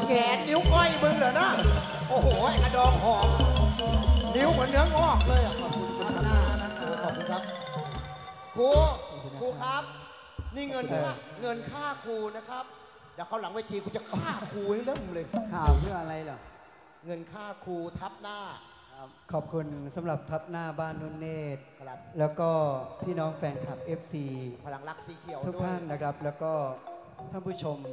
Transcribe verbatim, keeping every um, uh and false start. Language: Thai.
แขนนิ้วก้อยมึงเหรอนะโอ้โหไอ้กระดองหอมนิ้วเหมือนเนื้องอกเลยอ่ะขอบคุณครับขอบคุณครับครูครูครับนี่เงินค่าเงินค่าครูนะครับเดี๋ยวเขาหลังเวทีกูจะฆ่าครูให้เริ่มเลยข่าวเพื่ออะไรเหรอเงินค่าครูทับหน้าขอบคุณสำหรับทับหน้าบ้านนุ่นเนตรครับแล้วก็พี่น้องแฟนคลับ เอฟ ซีพลังรักสีเขียวทุกท่านนะครับแล้วก็ท่านผู้ชม